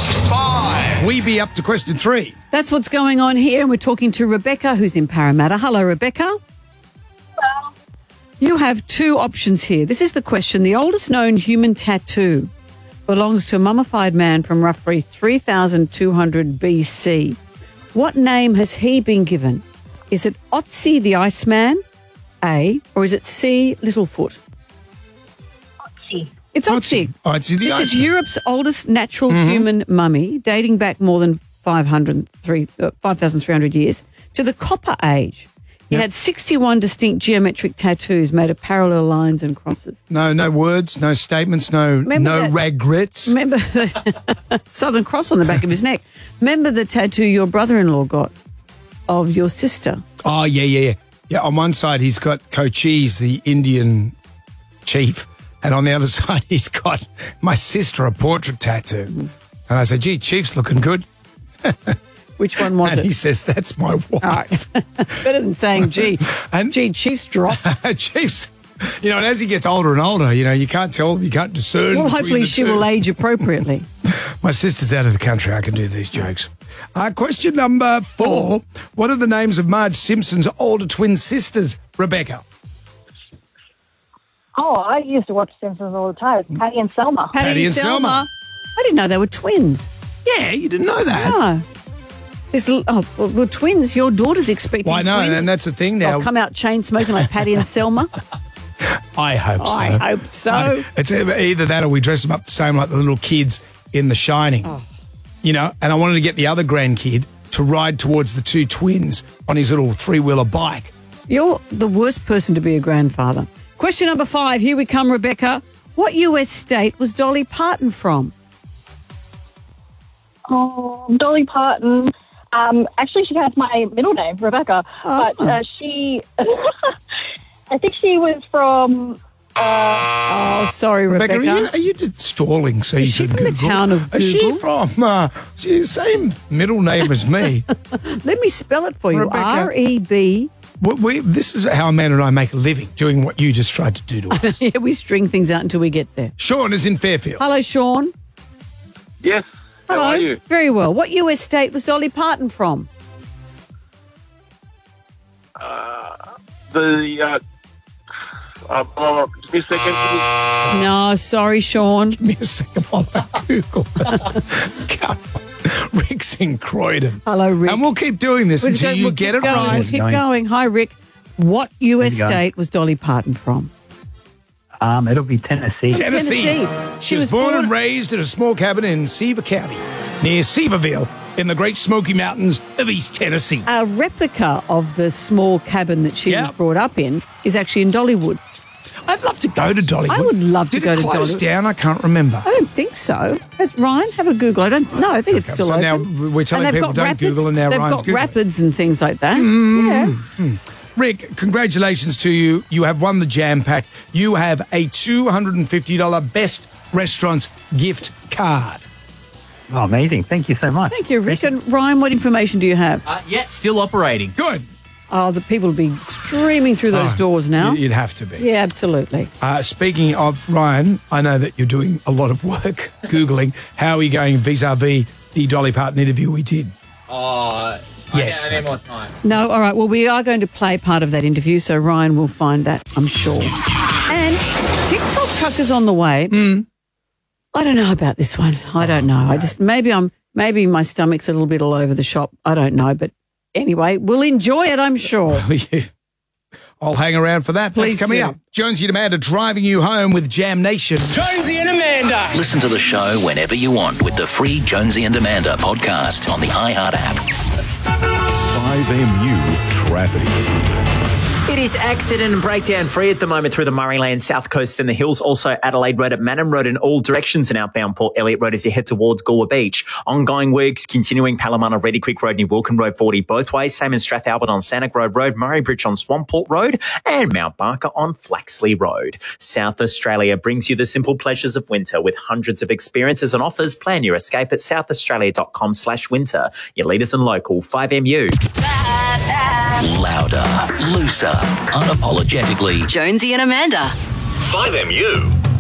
Fast Five. We be up to question 3. That's what's going on here. We're talking to Rebecca, who's in Parramatta. Hello, Rebecca. Hello. You have 2 options here. This is the question. The oldest known human tattoo belongs to a mummified man from roughly 3,200 BC. What name has he been given? Is it Otzi the Iceman, A, or is it C, Littlefoot? Otzi. It's Otzi. Otzi the This is Iceman. Europe's oldest natural human mummy, dating back more than 5,300 years to the Copper Age. He had 61 distinct geometric tattoos made of parallel lines and crosses. No words, no statements, no that- regrets. Remember the Southern Cross on the back of his neck. Remember the tattoo your brother-in-law got of your sister? Oh, yeah. Yeah, on one side he's got Cochise, the Indian chief, and on the other side he's got my sister, a portrait tattoo. And I said, gee, Chief's looking good. Which one was And it? he says, that's my wife. All right. Better than saying, gee, Chief's drop. Chief's, and as he gets older and older, you can't tell, you can't discern. Well, between hopefully the she two. will age appropriately. My sister's out of the country. I can do these jokes. Question number 4. What are the names of Marge Simpson's older twin sisters, Rebecca? Oh, I used to watch Simpsons all the time. It's Patty and Selma. Patty and Selma. I didn't know they were twins. Yeah, you didn't know that. No. Well, twins. Your daughter's expecting Well, I know, twins. and that's the thing now. They'll come out chain smoking like Patty and Selma. I hope so. I hope so. It's either that or we dress them up the same like the little kids in The Shining. Oh. And I wanted to get the other grandkid to ride towards the 2 twins on his little 3-wheeler bike. You're the worst person to be a grandfather. Question number 5. Here we come, Rebecca. What US state was Dolly Parton from? Oh, Dolly Parton. Actually, she has my middle name, Rebecca. Oh. But she, I think she was from. Oh, sorry, Rebecca. Are you stalling so Is you she can from the Google? town of Is she Google? from same middle name as me? Let me spell it for you. Rebecca. R-E-B. This is how Amanda and I make a living, doing what you just tried to do to us. Yeah, we string things out until we get there. Sean is in Fairfield. Hello, Sean. Yes. How Hello. are you? Very well. What US state was Dolly Parton from? Give me a second. No, sorry, Sean. Give me a second while I Google. Come on. Rick's in Croydon. Hello, Rick. And we'll keep doing this until you get it right. We'll keep going. Hi, Rick. What US state was Dolly Parton from? It'll be Tennessee. Tennessee. She was born and raised in a small cabin in Seaver County, near Seaverville, in the Great Smoky Mountains of East Tennessee. A replica of the small cabin that she was brought up in is actually in Dollywood. I'd love to go to Dollywood. I would love to go to Did it close Dollywood. down? I can't remember. I don't think so. Has Ryan have a Google? I think it's still so open. now we're telling And they've people got don't Google and now they've Ryan's got Googling. rapids and things like that. Yeah. Rick, congratulations to you. You have won the Jam Pack. You have a $250 Best Restaurants gift card. Oh, amazing. Thank you so much. Thank you, Rick. And Ryan, what information do you have? Still operating. Good. Oh, the people will be streaming through those doors now. You'd have to be. Yeah, absolutely. Speaking of Ryan, I know that you're doing a lot of work Googling. How are you going vis-a-vis the Dolly Parton interview we did? Yes. I need more time. No, all right. Well, we are going to play part of that interview, so Ryan will find that, I'm sure. And TikTok truckers on the way. I don't know about this one. I don't know. I just maybe my stomach's a little bit all over the shop. I don't know, but anyway, we'll enjoy it, I'm sure. I'll hang around for that. Please That's coming do. up. Jonesy and Amanda driving you home with Jam Nation. Jonesy and Amanda. Listen to the show whenever you want with the free Jonesy and Amanda podcast on the iHeart app. 5MU Traffic. It is accident and breakdown free at the moment through the Murrayland South Coast and the hills. Also Adelaide Road at Manham Road in all directions and outbound Port Elliot Road as you head towards Goolwa Beach. Ongoing works continuing Palomar, Reedy Creek Road, New Wilkin Road 40 both ways. Same in Strathalbert on Santa Grove Road, Murray Bridge on Swamport Road and Mount Barker on Flaxley Road. South Australia brings you the simple pleasures of winter with hundreds of experiences and offers. Plan your escape at southaustralia.com/winter. Your leaders and local 5MU. Louder, looser, unapologetically. Jonesy and Amanda. 5MU.